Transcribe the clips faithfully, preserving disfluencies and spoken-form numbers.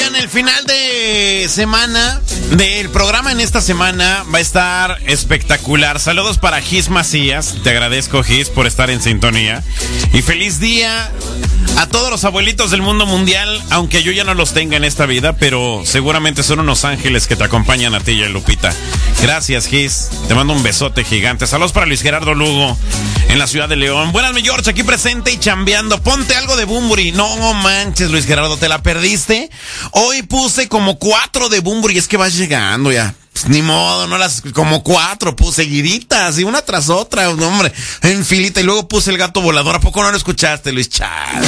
Oigan, el final de semana del programa en esta semana va a estar espectacular. Saludos para Gis Macías. Te agradezco, Gis, por estar en sintonía. Y feliz día a todos los abuelitos del mundo mundial, aunque yo ya no los tenga en esta vida, pero seguramente son unos ángeles que te acompañan a ti y a Lupita. Gracias, Gis. Te mando un besote gigante. Saludos para Luis Gerardo Lugo en la ciudad de León. Buenas, mi George, aquí presente y chambeando. Ponte algo de Bunbury. No manches, Luis Gerardo, ¿te la perdiste? Hoy puse como cuatro de Bunbury. Es que vas llegando ya. Pues ni modo, no las, como cuatro puse seguiditas y una tras otra, hombre, en filita. Y luego puse el gato volador. ¿A poco no lo escuchaste, Luis? Chad.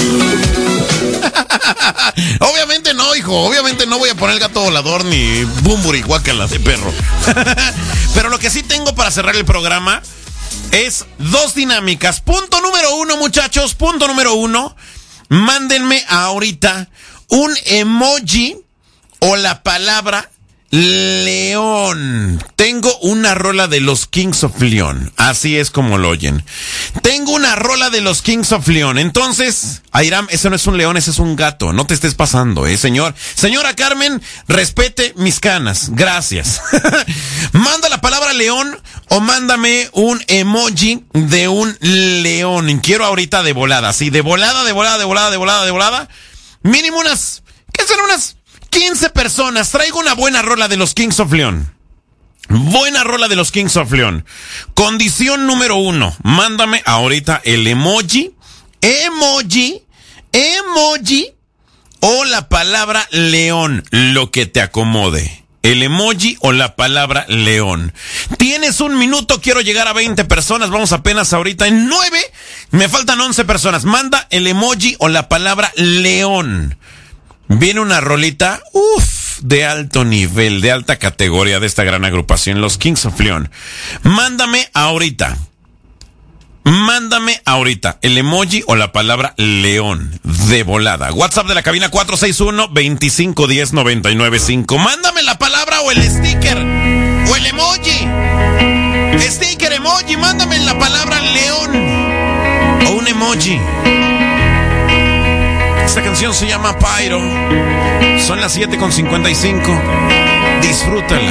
Obviamente no, hijo. Obviamente no voy a poner el gato volador ni Bunbury, guácala de perro. Pero lo que sí tengo para cerrar el programa es dos dinámicas. Punto número uno, muchachos. Punto número uno. Mándenme ahorita un emoji o la palabra León. Tengo una rola de los Kings of Leon. Así es como lo oyen. Tengo una rola de los Kings of Leon. Entonces, Airam, ese no es un león, ese es un gato. No te estés pasando, eh, señor. Señora Carmen, respete mis canas. Gracias. Manda la palabra león o mándame un emoji de un león. Quiero ahorita de volada. Sí, de volada, de volada, de volada, de volada, de volada. Mínimo unas, ¿qué serán unas quince personas? Traigo una buena rola de los Kings of Leon. Buena rola de los Kings of Leon. Condición número uno. Mándame ahorita el emoji, emoji, emoji o la palabra león, lo que te acomode. El emoji o la palabra león. Tienes un minuto, quiero llegar a veinte personas. Vamos apenas ahorita en nueve. Me faltan once personas. Manda el emoji o la palabra león. Viene una rolita, uff, de alto nivel, de alta categoría de esta gran agrupación, los Kings of Leon. Mándame ahorita, mándame ahorita el emoji o la palabra león de volada. WhatsApp de la cabina cuatro seis uno, veinticinco diez, noventa y nueve cinco. Mándame la palabra o el sticker o el emoji. Sticker, emoji, mándame la palabra león o un emoji. Esta canción se llama Pyro. Son las siete con cincuenta y cinco. Disfrútala.